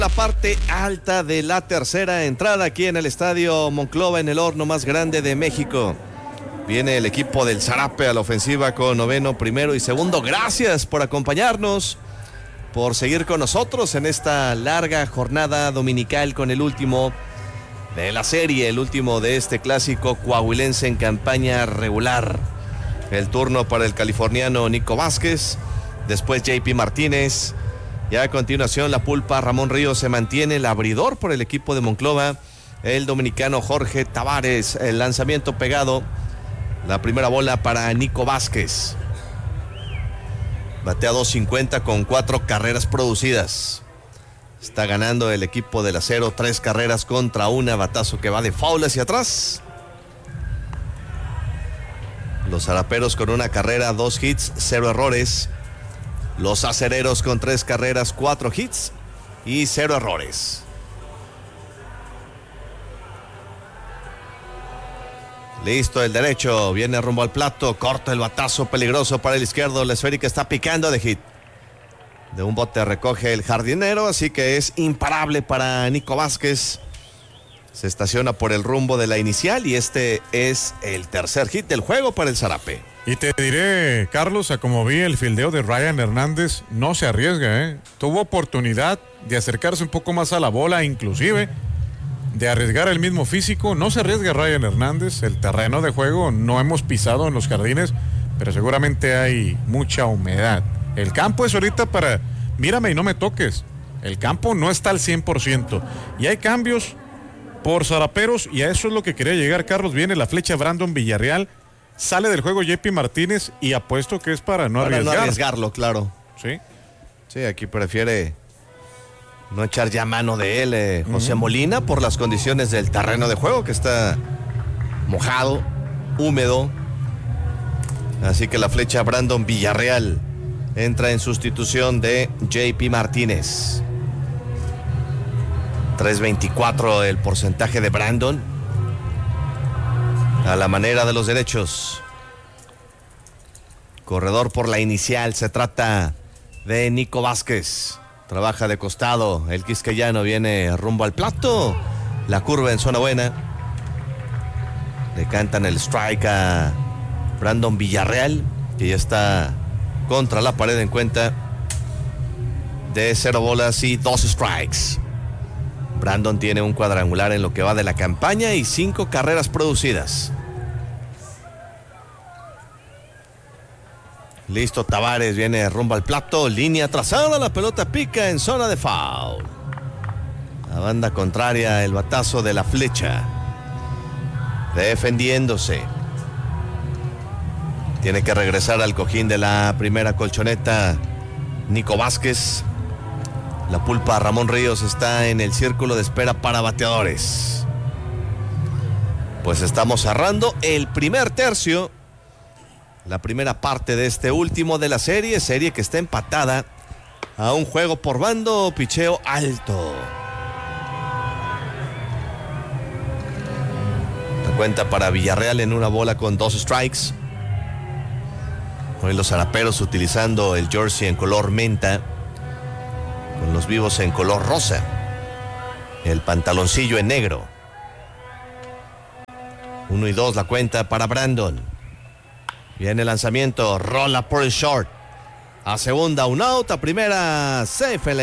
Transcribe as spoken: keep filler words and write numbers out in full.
La parte alta de la tercera entrada aquí en el estadio Monclova, en el horno más grande de México. Viene el equipo del Zarape a la ofensiva con noveno, primero y segundo. Gracias por acompañarnos, por seguir con nosotros en esta larga jornada dominical con el último de la serie, el último de este clásico coahuilense en campaña regular. El turno para el californiano Nico Vázquez, después J P Martínez. Ya a continuación la pulpa Ramón Ríos se mantiene, el abridor por el equipo de Monclova, el dominicano Jorge Tavares, el lanzamiento pegado, la primera bola para Nico Vázquez. Batea dos cincuenta con cuatro carreras producidas. Está ganando el equipo del Acero, tres carreras contra una, batazo que va de foul hacia atrás. Los zaraperos con una carrera, dos hits, cero errores. Los acereros con tres carreras, cuatro hits y cero errores. Listo el derecho, viene rumbo al plato, corta el batazo peligroso para el izquierdo, la esférica está picando de hit. De un bote recoge el jardinero, así que es imparable para Nico Vázquez. Se estaciona por el rumbo de la inicial y este es el tercer hit del juego para el Zarape. Y te diré, Carlos, a como vi el fildeo de Ryan Hernández, no se arriesga, ¿eh? Tuvo oportunidad de acercarse un poco más a la bola, inclusive de arriesgar el mismo físico. No se arriesga Ryan Hernández, el terreno de juego no hemos pisado en los jardines, pero seguramente hay mucha humedad. El campo es ahorita para, mírame y no me toques. El campo no está al cien por ciento y hay cambios por zaraperos y a eso es lo que quería llegar, Carlos. Viene la flecha Brandon Villarreal, sale del juego J P Martínez y apuesto que es para no para arriesgar. no arriesgarlo, claro. Sí. Sí, aquí prefiere no echar ya mano de él eh, José uh-huh. Molina por las condiciones del terreno de juego que está mojado, húmedo. Así que la flecha Brandon Villarreal entra en sustitución de J P Martínez. tres veinticuatro el porcentaje de Brandon. A la manera de los derechos. Corredor por la inicial, se trata de Nico Vázquez. Trabaja de costado, el quisqueyano viene rumbo al plato. La curva en zona buena. Le cantan el strike a Brandon Villarreal, que ya está contra la pared en cuenta de cero bolas y dos strikes. Brandon tiene un cuadrangular en lo que va de la campaña y cinco carreras producidas. Listo, Tavares viene rumbo al plato, línea trazada, la pelota pica en zona de foul. La banda contraria, el batazo de la flecha. Defendiéndose. Tiene que regresar al cojín de la primera colchoneta Nico Vázquez. La pulpa Ramón Ríos está en el círculo de espera para bateadores. Pues estamos cerrando el primer tercio, la primera parte de este último de la serie, serie que está empatada a un juego por bando, picheo alto. La cuenta para Villarreal en una bola con dos strikes. Hoy los zaraperos utilizando el jersey en color menta, con los vivos en color rosa, el pantaloncillo en negro. Uno y dos la cuenta para Brandon. Viene el lanzamiento, rola por el short. A segunda, un out, a primera, safe.